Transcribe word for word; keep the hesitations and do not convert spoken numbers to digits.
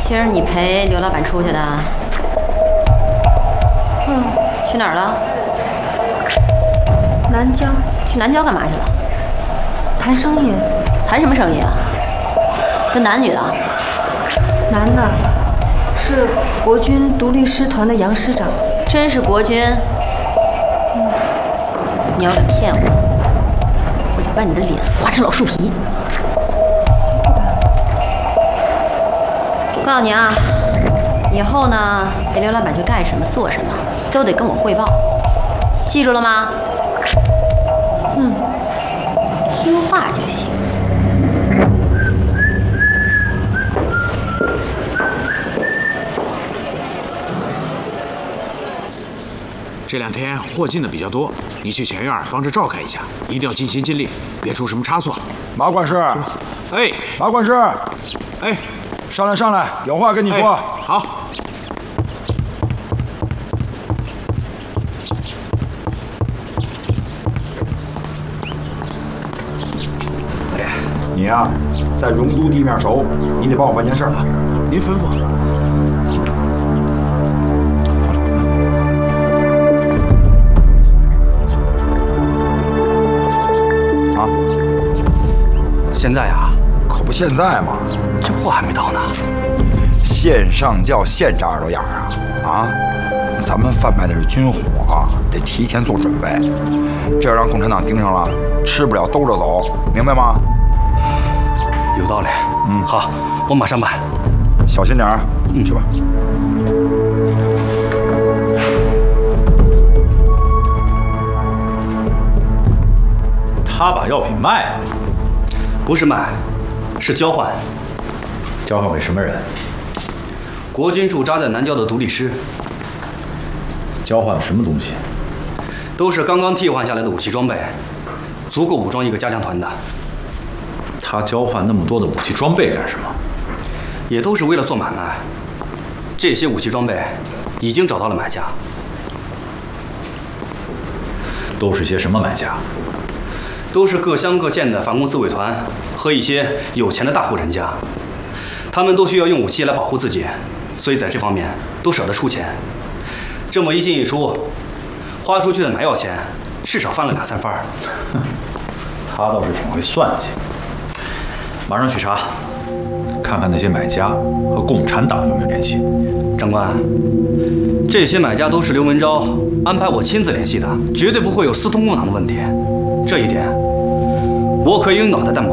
今儿你陪刘老板出去的？ 嗯。 去哪儿了？ 南郊。 去南郊干嘛去了？ 谈生意。 谈什么生意啊？跟男女的？ 男的，是国军独立师团的杨师长。 真是国军？嗯。你要敢骗我，我就把你的脸划成老树皮。 我告诉你啊，以后呢，给刘老板去干什么、做什么，都得跟我汇报，记住了吗？ 嗯， 听话就行。 这两天货进的比较多，你去前院帮着照看一下，一定要尽心尽力，别出什么差错。 马管事， 哎， 马管事， 哎。 上来，上来，有话跟你说。 哎、好。 你呀、啊，在荣都地面熟，你得帮我办件事啊。 您吩咐。 啊？ 现在啊？ 可不现在嘛。 这货还没到呢， 县上叫县长耳朵眼儿啊啊！咱们贩卖的是军火，得提前做准备，这要让共产党盯上了，吃不了兜着走，明白吗？ 有道理。 嗯， 好，我马上办。 小心点啊！嗯，去吧。 他把药品卖了？ 不是卖，是交换。 交换给什么人？ 国军驻扎在南郊的独立师。 交换什么东西？ 都是刚刚替换下来的武器装备，足够武装一个加强团的。 他交换那么多的武器装备干什么？ 也都是为了做买卖。这些武器装备已经找到了买家。 都是些什么买家？ 都是各乡各县的反共自卫团和一些有钱的大户人家。 他们都需要用武器来保护自己，所以在这方面都舍得出钱。这么一进一出，花出去的买药钱至少翻了两三番。 他倒是挺会算计。马上去查，看看那些买家和共产党有没有联系。 长官，这些买家都是刘文昭安排我亲自联系的，绝对不会有私通共党的问题。这一点，我可以用脑袋担保。